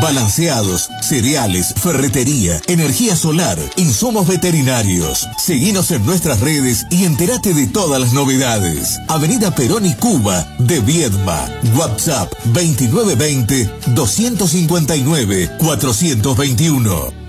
balanceados, cereales, ferretería, energía solar, insumos veterinarios. Seguinos en nuestras redes y entérate de todas las novedades. Avenida Perón y Cuba de Viedma. WhatsApp 2920 259 421.